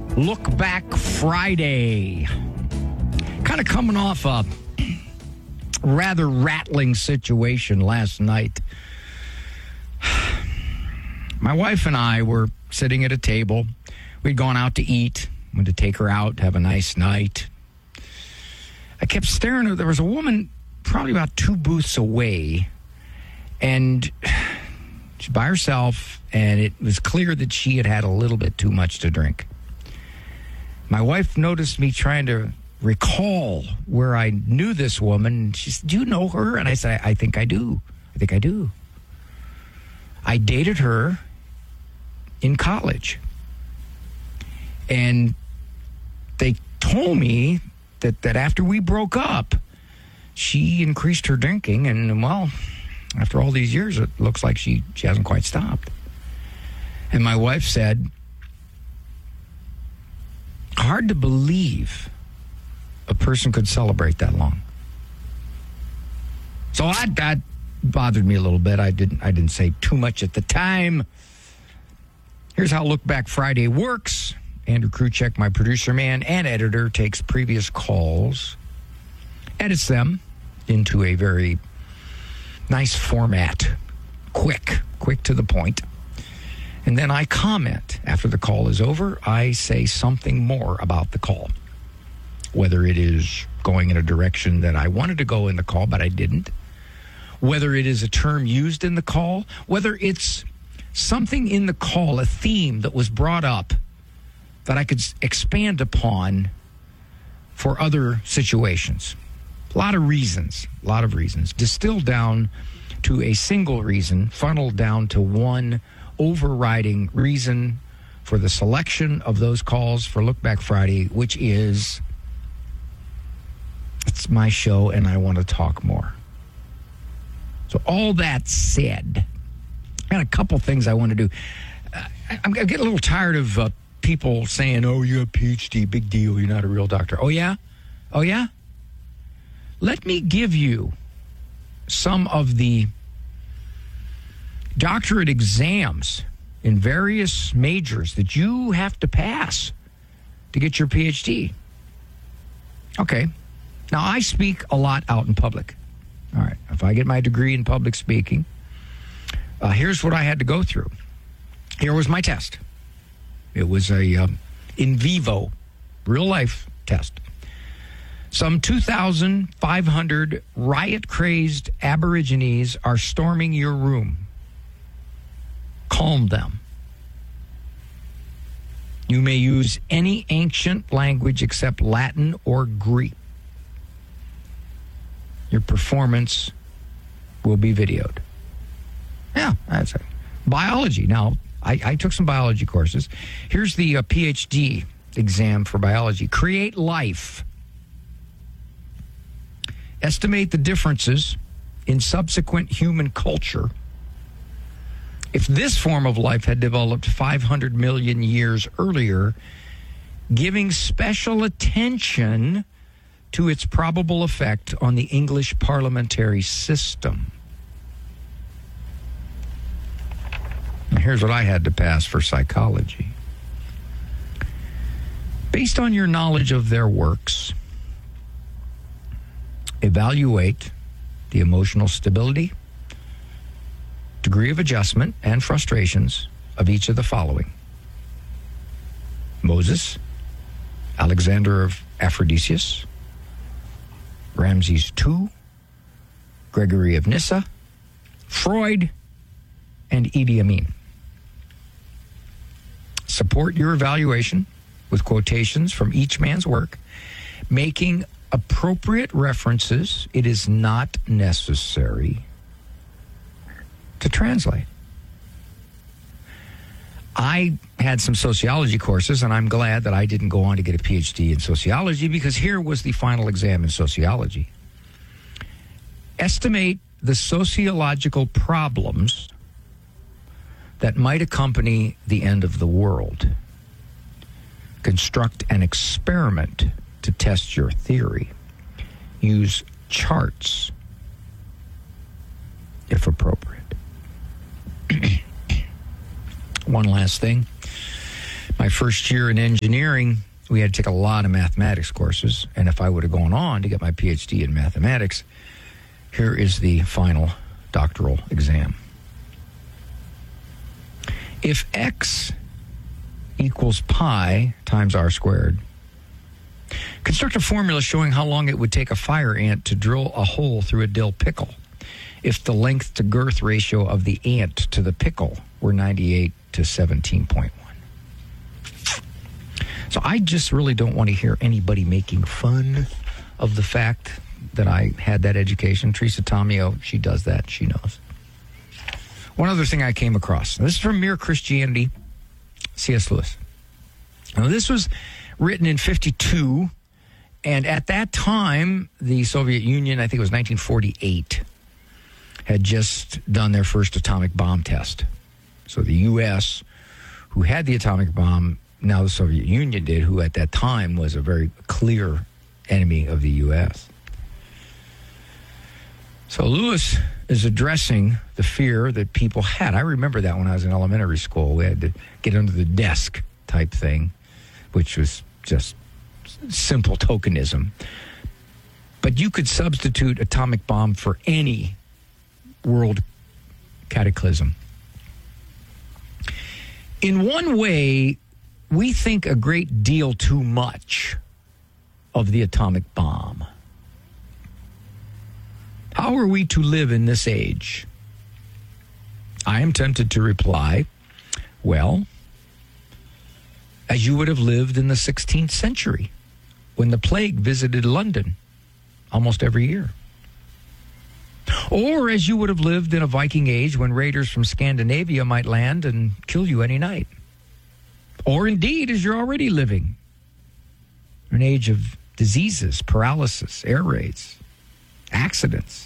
Look Back Friday. Kind of coming off a rather rattling situation last night. My wife and I were sitting at a table. We'd gone out to eat. Went to take her out, have a nice night. I kept staring at her. There was a woman probably about 2 booths away, and she's by herself, and it was clear that she had had a little bit too much to drink. My wife noticed me trying to recall where I knew this woman. She said, "Do you know her?" And I said, I think I do. I dated her in college. And they told me that after we broke up, she increased her drinking. And, well, after all these years, it looks like she hasn't quite stopped. And my wife said, hard to believe a person could celebrate that long. So that bothered me a little bit. I didn't say too much at the time. Here's how Look Back Friday works. Andrew Kruchek, my producer man and editor, takes previous calls, edits them into a very nice format, quick to the point. And then I comment. After the call is over, I say something more about the call, whether it is going in a direction that I wanted to go in the call, but I didn't, whether it is a term used in the call, whether it's something in the call, a theme that was brought up that I could expand upon for other situations. A lot of reasons, distilled down to a single reason, funneled down to one overriding reason for the selection of those calls for Look Back Friday, which is, it's my show and I want to talk more. So all that said, I got a couple things I want to do. I'm getting a little tired of people saying, "Oh, you have a PhD, big deal, you're not a real doctor." Oh, yeah? Let me give you some of the doctorate exams in various majors that you have to pass to get your PhD. Okay. Now, I speak a lot out in public. All right. If I get my degree in public speaking, here's what I had to go through. Here was my test. It was a in vivo, real-life test. Some 2,500 riot-crazed Aborigines are storming your room. Calm them. You may use any ancient language except Latin or Greek. Your performance will be videoed. Yeah, that's it. Biology. Now, I took some biology courses. Here's the PhD exam for biology. Create life. Estimate the differences in subsequent human culture. If this form of life had developed 500 million years earlier, giving special attention to its probable effect on the English parliamentary system. And here's what I had to pass for psychology. Based on your knowledge of their works, evaluate the emotional stability, degree of adjustment, and frustrations of each of the following: Moses, Alexander of Aphrodisias, Ramses II, Gregory of Nyssa, Freud, and Idi Amin. Support your evaluation with quotations from each man's work, making appropriate references. It is not necessary to translate. I had some sociology courses, and I'm glad that I didn't go on to get a PhD in sociology, because here was the final exam in sociology. Estimate the sociological problems that might accompany the end of the world. Construct an experiment to test your theory. Use charts, if appropriate. One last thing. My first year in engineering, we had to take a lot of mathematics courses. And if I would have gone on to get my PhD in mathematics, here is the final doctoral exam. If x equals pi times r squared, construct a formula showing how long it would take a fire ant to drill a hole through a dill pickle if the length to girth ratio of the ant to the pickle were 98 to 17.1. So I just really don't want to hear anybody making fun of the fact that I had that education. Teresa Tomeo, she does that. She knows. One other thing I came across. This is from Mere Christianity, C.S. Lewis. Now, this was written in 52, and at that time, the Soviet Union, I think it was 1948, had just done their first atomic bomb test. So the U.S., who had the atomic bomb, now the Soviet Union did, who at that time was a very clear enemy of the U.S. So Lewis is addressing the fear that people had. I remember that when I was in elementary school. We had to get under the desk type thing, which was just simple tokenism. But you could substitute atomic bomb for any world cataclysm. In one way, we think a great deal too much of the atomic bomb. How are we to live in this age? I am tempted to reply, well, as you would have lived in the 16th century when the plague visited London almost every year. Or as you would have lived in a Viking age when raiders from Scandinavia might land and kill you any night. Or indeed, as you're already living, an age of diseases, paralysis, air raids, accidents.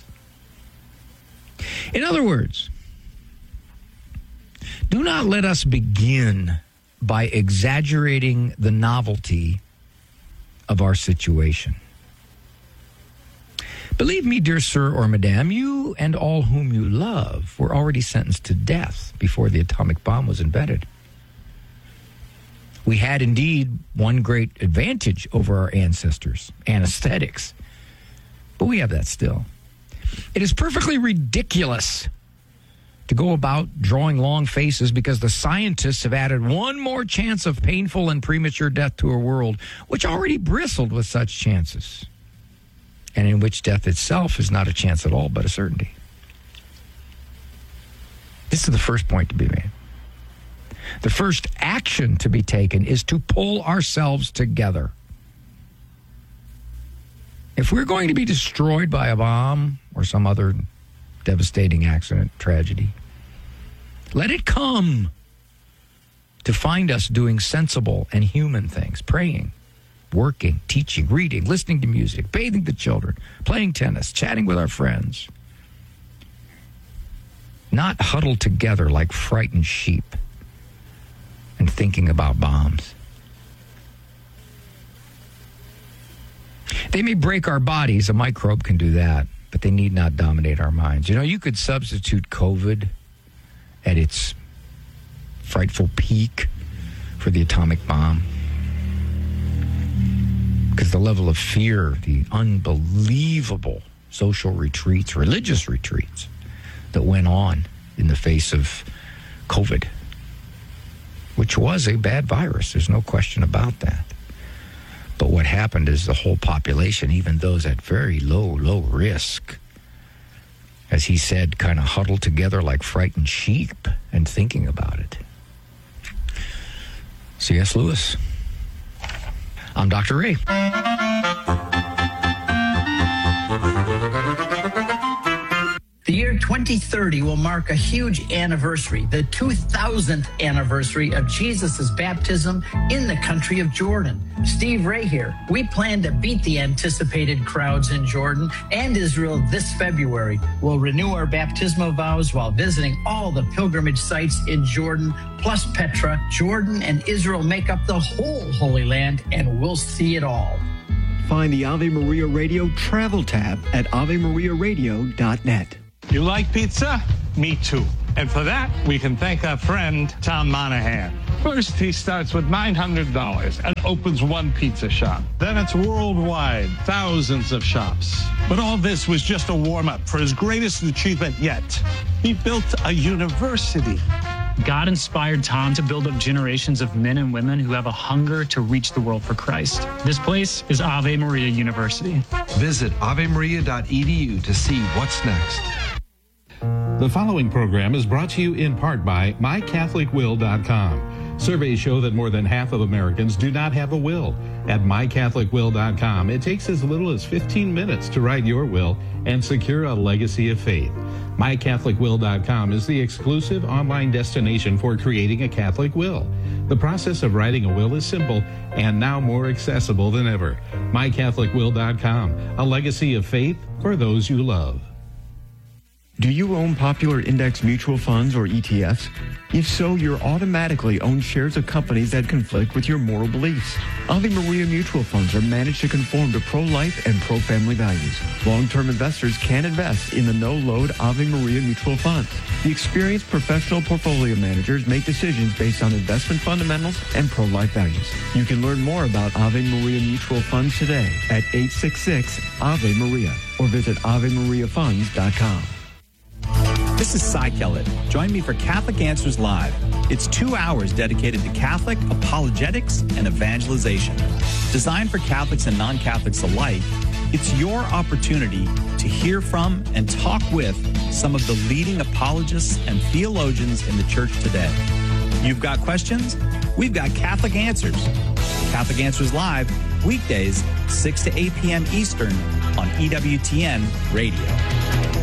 In other words, do not let us begin by exaggerating the novelty of our situation. Believe me, dear sir or madame, you and all whom you love were already sentenced to death before the atomic bomb was invented. We had indeed one great advantage over our ancestors, anesthetics. But we have that still. It is perfectly ridiculous to go about drawing long faces because the scientists have added one more chance of painful and premature death to a world which already bristled with such chances, and in which death itself is not a chance at all, but a certainty. This is the first point to be made. The first action to be taken is to pull ourselves together. If we're going to be destroyed by a bomb or some other devastating accident, tragedy, let it come to find us doing sensible and human things, praying, working, teaching, reading, listening to music, bathing the children, playing tennis, chatting with our friends. Not huddled together like frightened sheep and thinking about bombs. They may break our bodies, a microbe can do that, but they need not dominate our minds. You know, you could substitute COVID at its frightful peak for the atomic bomb. Because the level of fear, the unbelievable social retreats, religious retreats that went on in the face of COVID, which was a bad virus. There's no question about that. But what happened is the whole population, even those at very low risk, as he said, kind of huddled together like frightened sheep and thinking about it. C.S. Lewis. I'm Dr. Ray. The year 2030 will mark a huge anniversary, the 2000th anniversary of Jesus' baptism in the country of Jordan. Steve Ray here. We plan to beat the anticipated crowds in Jordan and Israel this February. We'll renew our baptismal vows while visiting all the pilgrimage sites in Jordan, plus Petra. Jordan and Israel make up the whole Holy Land, and we'll see it all. Find the Ave Maria Radio travel tab at avemariaradio.net. You like pizza? Me too. And for that, we can thank our friend, Tom Monahan. First, he starts with $900 and opens one pizza shop. Then it's worldwide, thousands of shops. But all this was just a warm-up for his greatest achievement yet. He built a university. God inspired Tom to build up generations of men and women who have a hunger to reach the world for Christ. This place is Ave Maria University. Visit avemaria.edu to see what's next. The following program is brought to you in part by MyCatholicWill.com. Surveys show that more than half of Americans do not have a will. At MyCatholicWill.com, it takes as little as 15 minutes to write your will and secure a legacy of faith. MyCatholicWill.com is the exclusive online destination for creating a Catholic will. The process of writing a will is simple and now more accessible than ever. MyCatholicWill.com, a legacy of faith for those you love. Do you own popular index mutual funds or ETFs? If so, you're automatically own shares of companies that conflict with your moral beliefs. Ave Maria mutual funds are managed to conform to pro-life and pro-family values. Long-term investors can invest in the no-load Ave Maria mutual funds. The experienced professional portfolio managers make decisions based on investment fundamentals and pro-life values. You can learn more about Ave Maria mutual funds today at 866 Ave Maria or visit AveMariaFunds.com. This is Cy Kellett. Join me for Catholic Answers Live. It's 2 hours dedicated to Catholic apologetics and evangelization. Designed for Catholics and non-Catholics alike, it's your opportunity to hear from and talk with some of the leading apologists and theologians in the church today. You've got questions? We've got Catholic Answers. Catholic Answers Live, weekdays, 6 to 8 p.m. Eastern on EWTN Radio.